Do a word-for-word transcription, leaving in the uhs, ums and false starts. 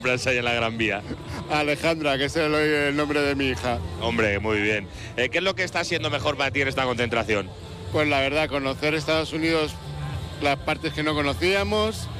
ahí en la Gran Vía? Alejandra, que es el, el nombre de mi hija. Hombre, muy bien. Eh, ¿Qué es lo que está siendo mejor para ti en esta concentración? Pues la verdad, conocer Estados Unidos, las partes que no conocíamos